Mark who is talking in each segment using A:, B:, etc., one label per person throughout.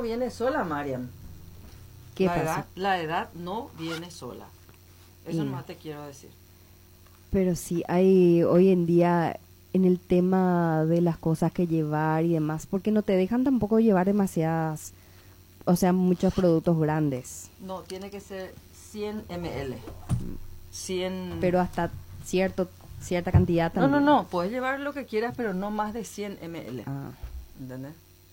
A: viene sola, Marian.
B: ¿Qué pasa?
A: La edad no viene sola. Eso
B: Y-
A: nomás te quiero decir.
B: Pero sí, hay hoy en día en el tema de las cosas que llevar y demás, porque no te dejan tampoco llevar demasiadas, o sea, muchos productos grandes,
A: No, tiene que ser 100 ml. 100...
B: pero hasta cierta cantidad
A: No, no,
B: también.
A: no. Puedes llevar lo que quieras, pero no más de 100 ml.
B: Ah,
A: ¿Entendés?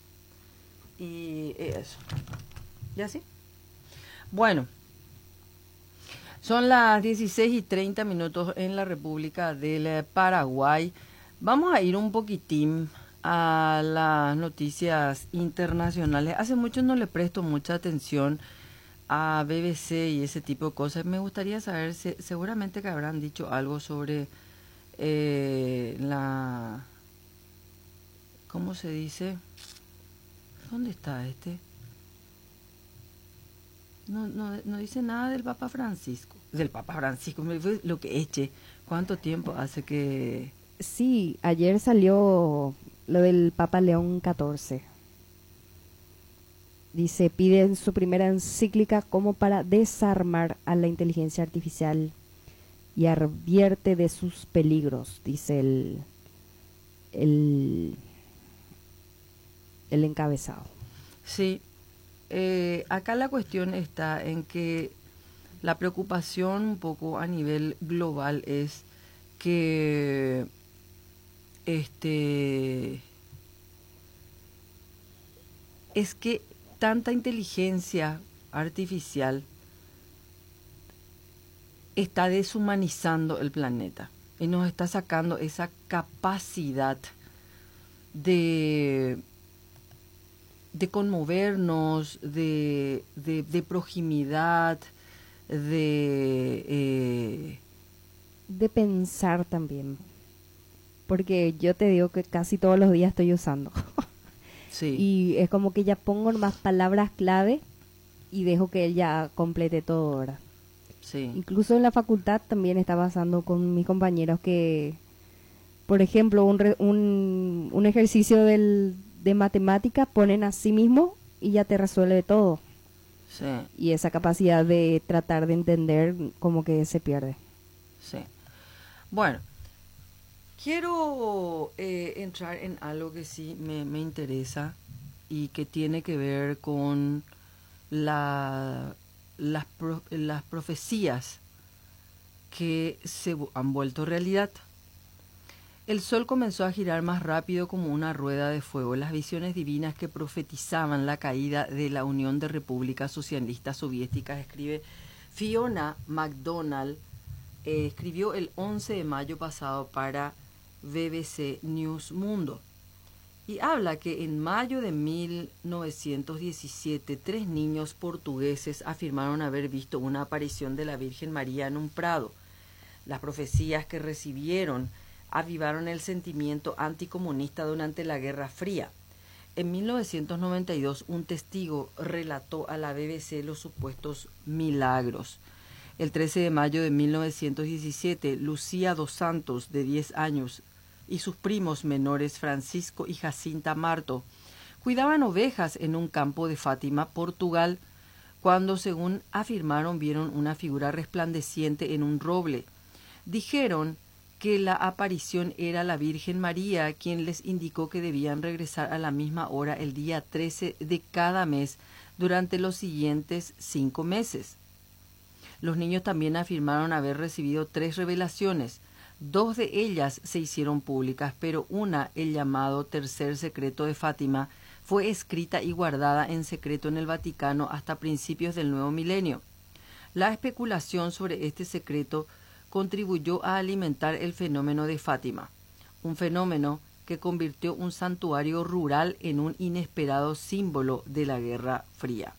A: Y eso. ¿Y así? Bueno, son las 16:30 en la República del Paraguay. Vamos a ir un poquitín a las noticias internacionales. Hace mucho no le presto mucha atención a BBC y ese tipo de cosas. Me gustaría saber, seguramente que habrán dicho algo sobre la... ¿Cómo se dice? ¿Dónde está este? No dice nada del Papa Francisco. Del Papa Francisco, me fue lo que eche. ¿Cuánto tiempo hace que...?
B: sí, ayer salió lo del Papa León XIV. Dice, pide en su primera encíclica como para desarmar a la inteligencia artificial y advierte de sus peligros, dice el, el encabezado.
A: Sí, acá la cuestión está en que la preocupación un poco a nivel global es que es que tanta inteligencia artificial está deshumanizando el planeta y nos está sacando esa capacidad de conmovernos, de proximidad,
B: De pensar también, porque yo te digo que casi todos los días estoy usando.
A: sí,
B: Y es como que ya pongo más palabras clave y dejo que él ya complete todo, ¿verdad?
A: sí,
B: Incluso en la facultad también está pasando con mis compañeros que, por ejemplo, un ejercicio de matemática ponen a sí mismo y ya te resuelve todo.
A: sí,
B: Y esa capacidad de tratar de entender como que se pierde.
A: sí. Bueno, quiero entrar en algo que sí me interesa y que tiene que ver con las profecías que se han vuelto realidad. El sol comenzó a girar más rápido como una rueda de fuego. Las visiones divinas que profetizaban la caída de la Unión de Repúblicas Socialistas Soviéticas, escribe Fiona MacDonald, escribió el 11 de mayo pasado para BBC News Mundo. Y habla que en mayo de 1917, 3 niños portugueses afirmaron haber visto una aparición de la Virgen María en un prado. Las profecías que recibieron avivaron el sentimiento anticomunista durante la Guerra Fría. En 1992, un testigo relató a la BBC los supuestos milagros. El 13 de mayo de 1917, Lucía dos Santos, de 10 años, y sus primos menores Francisco y Jacinta Marto cuidaban ovejas en un campo de Fátima, Portugal, cuando, según afirmaron, vieron una figura resplandeciente en un roble. Dijeron que la aparición era la Virgen María, quien les indicó que debían regresar a la misma hora el día 13 de cada mes durante los siguientes 5 meses. Los niños también afirmaron haber recibido 3 revelaciones. 2 de ellas se hicieron públicas, pero una, el llamado Tercer Secreto de Fátima, fue escrita y guardada en secreto en el Vaticano hasta principios del nuevo milenio. La especulación sobre este secreto contribuyó a alimentar el fenómeno de Fátima, un fenómeno que convirtió un santuario rural en un inesperado símbolo de la Guerra Fría.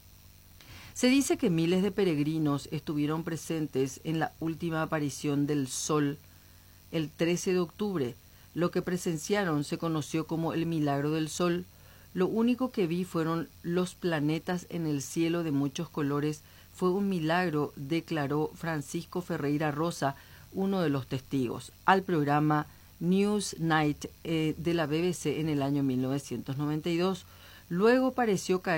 A: Se dice que miles de peregrinos estuvieron presentes en la última aparición del Sol el 13 de octubre. Lo que presenciaron se conoció como el milagro del Sol. Lo único que vi fueron los planetas en el cielo de muchos colores. Fue un milagro, declaró Francisco Ferreira Rosa, uno de los testigos, al programa Newsnight de la BBC en el año 1992. Luego pareció caer